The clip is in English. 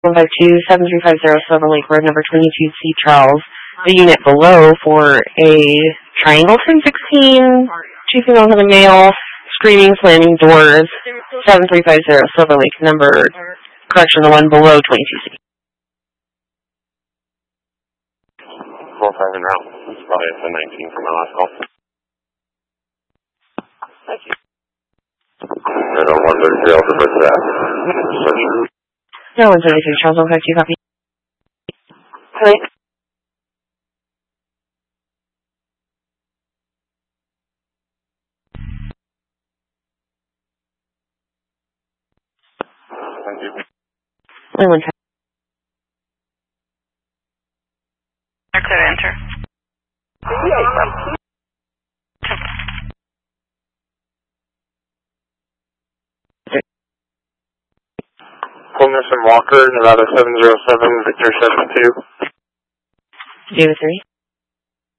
152-7350 Silver Lake Road, number 22C, Charles. The unit below for a triangle 1016, two females and a male, screaming, slamming doors, 7350 Silver Lake, correction, the one below 22C. 45 en route. It's probably a 1019 from my last call. Thank you. I don't want to be able to put that. No, 173 Charles, 152, copy. Hello. Thank you. Only one time. Clear to enter. Fulton Walker, Nevada 707, Victor 72. David 3.